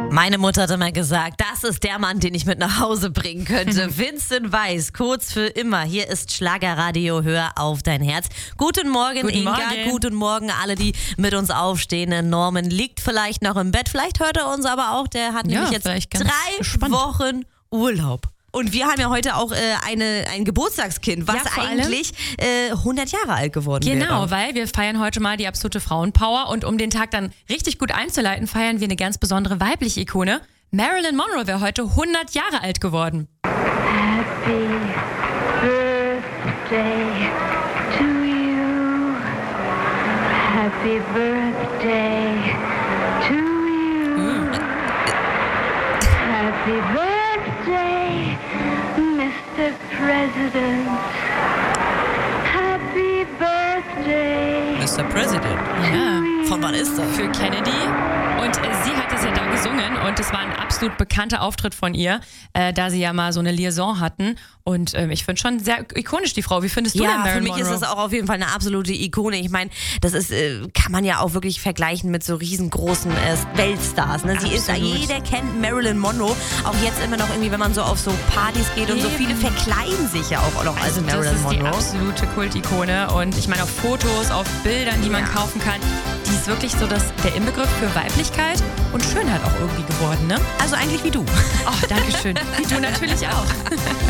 Meine Mutter hat immer gesagt, das ist der Mann, den ich mit nach Hause bringen könnte. Vincent Weiss, kurz für immer. Hier ist Schlagerradio, hör auf dein Herz. Guten Morgen, Inga. Morgen. Guten Morgen alle, die mit uns aufstehen. Norman liegt vielleicht noch im Bett, vielleicht hört er uns aber auch. Der hat nämlich jetzt 3 Wochen Urlaub. Und wir haben ja heute auch ein Geburtstagskind, was eigentlich 100 Jahre alt geworden wäre. Genau, weil wir feiern heute mal die absolute Frauenpower. Und um den Tag dann richtig gut einzuleiten, feiern wir eine ganz besondere weibliche Ikone. Marilyn Monroe wäre heute 100 Jahre alt geworden. Happy birthday to you. Happy birthday to you. Happy birthday, Mr. President. Happy birthday. Mr. President. Ja. Von wann ist das? Für Kennedy. Und sie hat das ja da gesungen und es war ein absolut bekannter Auftritt von ihr, da sie ja mal so eine Liaison hatten. Und ich finde schon sehr ikonisch, die Frau. Wie findest du denn Marilyn Monroe? Für mich Monroe? ist das auch auf jeden Fall eine absolute Ikone. Ich meine, das ist, kann man ja auch wirklich vergleichen mit so riesengroßen Weltstars. Ne? Sie ist, jeder kennt Marilyn Monroe. Auch jetzt immer noch irgendwie, wenn man so auf so Partys geht und so viele verkleiden sich ja auch noch als Marilyn Monroe. Das ist die absolute Kultikone. Und ich meine, auf Fotos, auf Bildern, die man kaufen kann, die ist wirklich so der Inbegriff für Weiblichkeit und Schönheit auch irgendwie geworden, ne? Also eigentlich wie du. Oh, danke schön. Wie du natürlich auch.